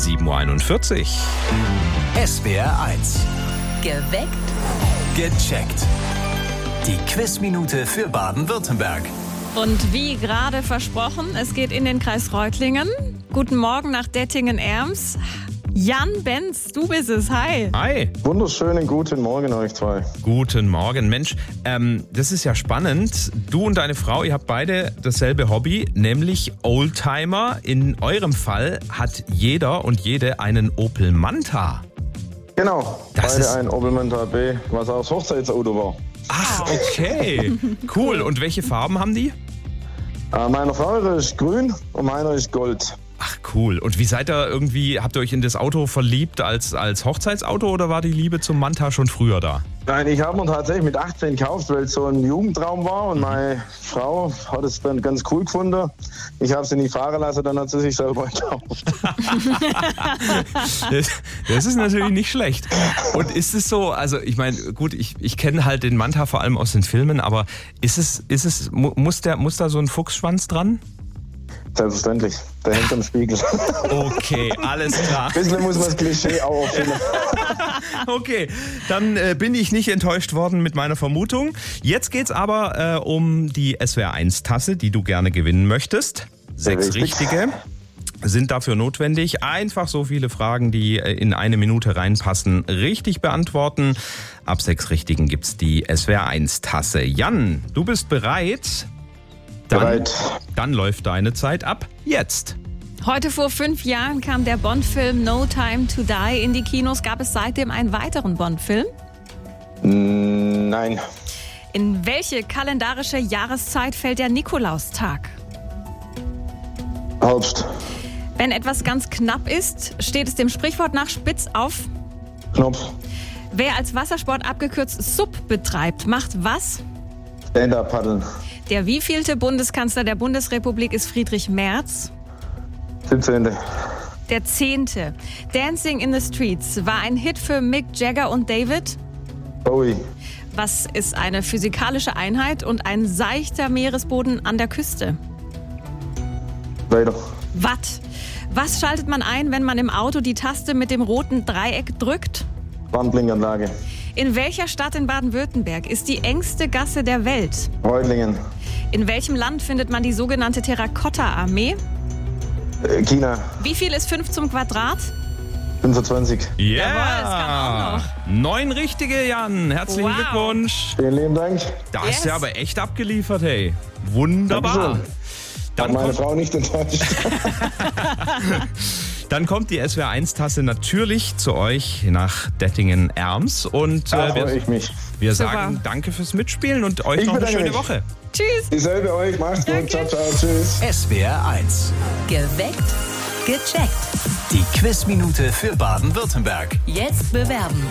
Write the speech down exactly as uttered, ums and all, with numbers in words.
sieben Uhr einundvierzig. S W R eins. Geweckt. Gecheckt. Die Quizminute für Baden-Württemberg. Und wie gerade versprochen, es geht in den Kreis Reutlingen. Guten Morgen nach Dettingen-Erms. Jan Benz, du bist es. Hi. Hi. Wunderschönen guten Morgen euch zwei. Guten Morgen. Mensch, ähm, das ist ja spannend. Du und deine Frau, ihr habt beide dasselbe Hobby, nämlich Oldtimer. In eurem Fall hat jeder und jede einen Opel Manta. Genau, Das beide ist- ein Opel Manta B, was auch das Hochzeitsauto war. Ach, okay. Cool. Und welche Farben haben die? Äh, meiner Frau ist grün und meiner ist gold. Ach, cool. Und wie seid ihr irgendwie, habt ihr euch in das Auto verliebt als, als Hochzeitsauto oder war die Liebe zum Manta schon früher da? Nein, ich habe mir tatsächlich mit achtzehn gekauft, weil es so ein Jugendtraum war und meine Frau hat es dann ganz cool gefunden. Ich habe sie nie fahren lassen, dann hat sie sich selber gekauft. Das, das ist natürlich nicht schlecht. Und ist es so, also ich meine, gut, ich, ich kenne halt den Manta vor allem aus den Filmen, aber ist es, ist es, mu- muss, der, muss da so ein Fuchsschwanz dran? Selbstverständlich, der hängt am Spiegel. Okay, alles klar. Ein bisschen muss man das Klischee auch erfüllen. Okay, dann äh, bin ich nicht enttäuscht worden mit meiner Vermutung. Jetzt geht's aber äh, um die S W R eins Tasse, die du gerne gewinnen möchtest. Sechs Richtig. richtige sind dafür notwendig. Einfach so viele Fragen, die äh, in eine Minute reinpassen, richtig beantworten. Ab sechs Richtigen gibt's die S W R eins Tasse. Jan, du bist bereit? Dann, Bereit. Dann läuft deine Zeit ab jetzt. Heute vor fünf Jahren kam der Bond-Film No Time to Die in die Kinos. Gab es seitdem einen weiteren Bond-Film? Mm, Nein, In welche kalendarische Jahreszeit fällt der Nikolaustag? Herbst, Wenn etwas ganz knapp ist, steht es dem Sprichwort nach spitz auf. Knopf, Wer als Wassersport abgekürzt S U P betreibt, macht was? Stand-up paddeln, Der wievielte Bundeskanzler der Bundesrepublik ist Friedrich Merz? siebzehnte Der zehnte. Dancing in the Streets war ein Hit für Mick Jagger und David. Bowie, Was ist eine physikalische Einheit und ein seichter Meeresboden an der Küste? weiter, Watt. Was schaltet man ein, wenn man im Auto die Taste mit dem roten Dreieck drückt? Warnblinkanlage, In welcher Stadt in Baden-Württemberg ist die engste Gasse der Welt? Reutlingen, In welchem Land findet man die sogenannte Terrakotta-Armee? äh, China, Wie viel ist fünf zum Quadrat? fünfundzwanzig. Ja, Jawohl, das kann auch noch. Neun richtige, Jan. Herzlichen Wow. Glückwunsch. Vielen lieben Dank. Da Yes. hast du aber echt abgeliefert, hey. Wunderbar. Dankeschön. Hat Dann meine kommt, Frau nicht enttäuscht. dann kommt die S W R eins Tasse natürlich zu euch nach Dettingen-Erms. Und Da äh, freue wir, ich mich. wir Super. sagen danke fürs Mitspielen und euch Ich noch eine bedanke schöne mich. Woche. Tschüss. Dieselbe euch. Macht's gut. Ciao, ciao. Tschüss. S W R eins. Geweckt. Gecheckt. Die Quizminute für Baden-Württemberg. Jetzt bewerben.